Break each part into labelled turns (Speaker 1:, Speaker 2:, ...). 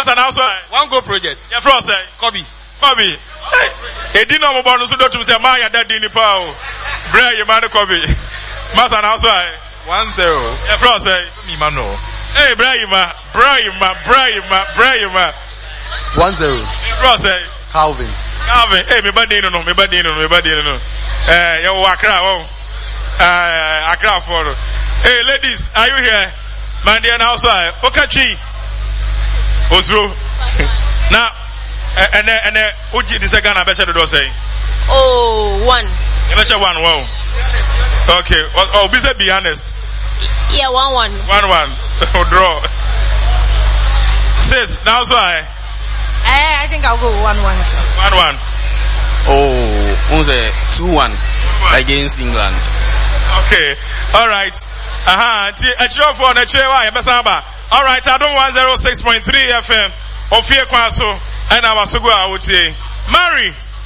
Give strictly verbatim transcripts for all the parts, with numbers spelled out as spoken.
Speaker 1: Master now so
Speaker 2: one go project.
Speaker 1: Yeah, from say
Speaker 2: Kobe.
Speaker 1: Kobe. Hey, didn't know about so to say my dad didn't power. Bray you man Kobe. Master now so
Speaker 2: one zero.
Speaker 1: Yeah, from say
Speaker 2: me man no.
Speaker 1: Hey, Brahima, Brahima, Brahima, Brahima.
Speaker 3: One zero.
Speaker 1: From say
Speaker 3: Calvin.
Speaker 1: Calvin. Hey, me body no, me body no, me body no. Eh, you Accra, oh. Uh, Accra for. Hey, ladies, are you here? Man, dear, now so Okachi. Osro. Now, and then, and then, Uji, the second, I bet you do say.
Speaker 4: Oh, one.
Speaker 1: I bet you one, wow. Okay. Oh, be say be honest.
Speaker 4: Yeah, one, one.
Speaker 1: One, one. Draw. Sis, now so I.
Speaker 4: I, I think I'll go one, one, too.
Speaker 1: One, one.
Speaker 2: Oh, who's a two, one against England.
Speaker 1: Okay. All right. Aha, a show for the chair. All right, I don't one zero six point three F M. Ofia Kwaso, and I was so good. I would say, Mary.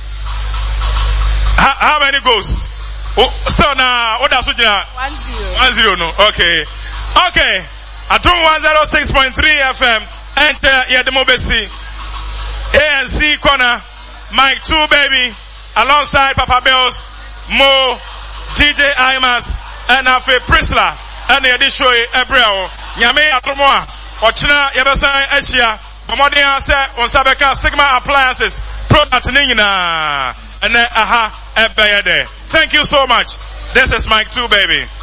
Speaker 1: How, how many goals? Oh, so now, what does it mean?
Speaker 4: One zero.
Speaker 1: One zero, no. Okay. Okay. I don't one zero six point three F M. Enter yeah, the Mobesi. A and C corner. Mike two baby. Alongside Papa Bells, Mo, D J Imas, and Afe Prisla. And the addition Ebreo. Nyame Atomoa. Ochina Yabasan Asia. Bomodia said on Sabeka Sigma Appliances. Product Nina. And then aha Ebeyade. Thank you so much. This is Mike two baby.